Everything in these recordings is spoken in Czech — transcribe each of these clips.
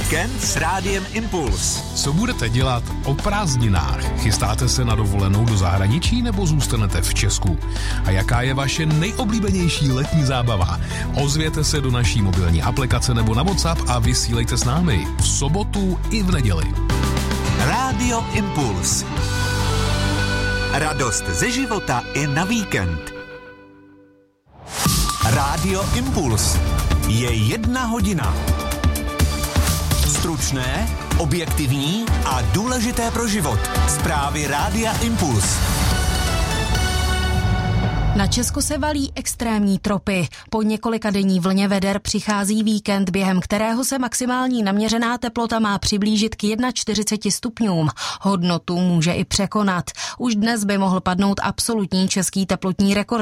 Víkend s Rádiem Impuls. Co budete dělat o prázdninách? Chystáte se na dovolenou do zahraničí nebo zůstanete v Česku? A jaká je vaše nejoblíbenější letní zábava? Ozvěte se do naší mobilní aplikace nebo na WhatsApp a vysílejte s námi v sobotu i v neděli. Rádio Impuls. Radost ze života i na víkend. Rádio Impuls. Je 1 hodina. Stručné, objektivní a důležité pro život. Zprávy Rádia Impuls. Na Česko se valí extrémní tropy. Po několikadenní vlně veder přichází víkend, během kterého se maximální naměřená teplota má přiblížit k 41 stupňům. Hodnotu může i překonat. Už dnes by mohl padnout absolutní český teplotní rekord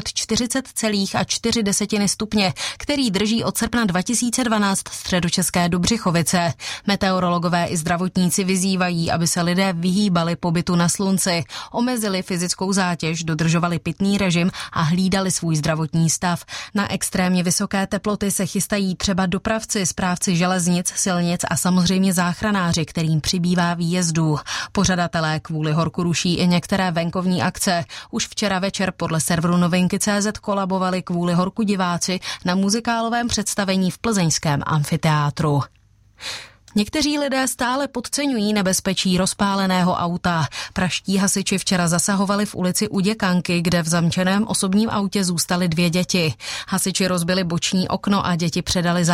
40,4 stupně, který drží od srpna 2012 středočeské Dobřichovice. Meteorologové i zdravotníci vyzývají, aby se lidé vyhýbali pobytu na slunci, omezili fyzickou zátěž, dodržovali pitný režim a hlídali svůj zdravotní stav. Na extrémně vysoké teploty se chystají třeba dopravci, správci železnic, silnic a samozřejmě záchranáři, kterým přibývá výjezdů. Pořadatelé kvůli horku ruší i některé venkovní akce. Už včera večer podle serveru Novinky.cz kolabovali kvůli horku diváci na muzikálovém představení v plzeňském amfiteátru. Někteří lidé stále podceňují nebezpečí rozpáleného auta. Praští hasiči včera zasahovali v ulici u Děkanky, kde v zamčeném osobním autě zůstaly 2 děti. Hasiči rozbili boční okno a děti předali